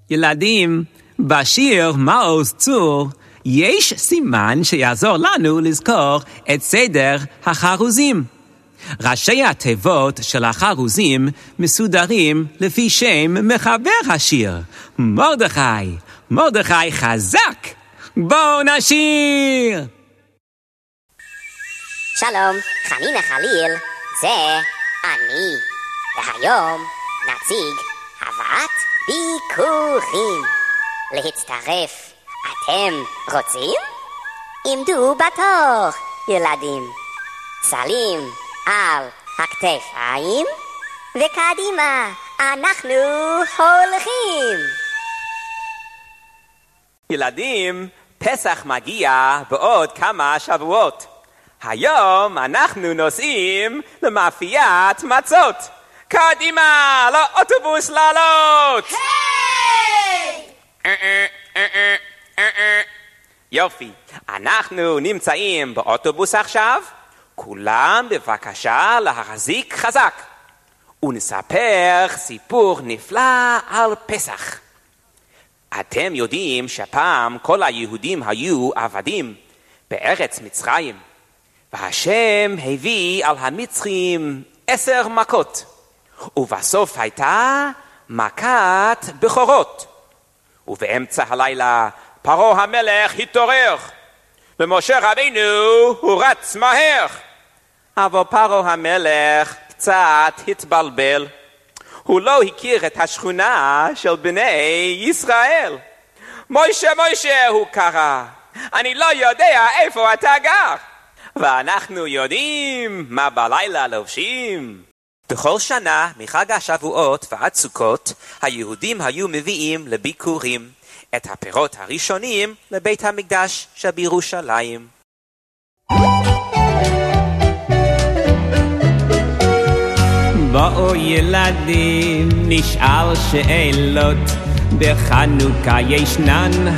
ילדים, בשיר מעוז צור יש סימן שיעזור לנו לזכור את סדר החרוזים. ראשי התיבות של החרוזים מסודרים לפי שם מחבר השיר, מרדכי. מרדכי חזק! בואו נשיר! שלום, חנינה חליל, זה אני. והיום נציג הבאת ביקורים. להצטרף, אתם רוצים? עמדו בתור, ילדים. סלים על הכתפיים, וקדימה, אנחנו הולכים. ילדים, פסח מגיע בעוד כמה שבועות. היום אנחנו נוסעים למאפיית מצות. קדימה, לאוטובוס לעלות! יופי, אנחנו נמצאים באוטובוס עכשיו. כולם בבקשה להחזיק חזק. ונספר סיפור נפלא על פסח. אתם יודעים שפעם כל היהודים היו עבדים בארץ מצרים. והשם הביא על המצרים 10 מכות. ובסוף הייתה מכת בכורות. ובאמצע הלילה פרעה המלך התעורר. ומשה רבינו הוא רץ מהר. אבל פרעה המלך קצת התבלבל. הוא לא הכיר את השכונה של בני ישראל. מוישה, מוישה, הוא קרא. אני לא יודע איפה אתה גר. ואנחנו יודעים מה בלילה לובשים. בכל שנה, מחג השבועות ועד סוכות, היהודים היו מביאים לביקורים את הפירות הראשונים לבית המקדש שבירושלים. בואו ילדים, נשאל שאלות. בחנוכה ישנן